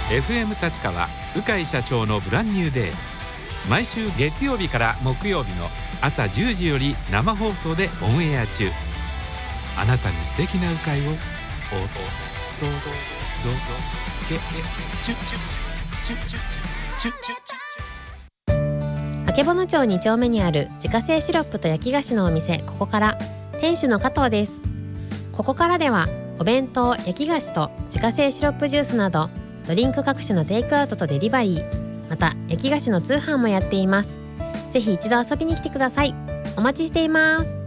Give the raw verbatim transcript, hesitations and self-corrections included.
エフエム 立川鵜飼社長のブランニューデー、毎週月曜日から木曜日の朝じゅうじより生放送でオンエア中。あなたに素敵な鵜飼をおとどどどどけけチュチュチュチュチュチュチュチュ。 あけぼの町に丁目にある自家製シロップと焼き菓子のお店ここから店主の加藤です。ここからではお弁当、焼き菓子と自家製シロップジュースなどドリンク各種のテイクアウトとデリバリー、また焼き菓子の通販もやっています。ぜひ一度遊びに来てください。お待ちしています。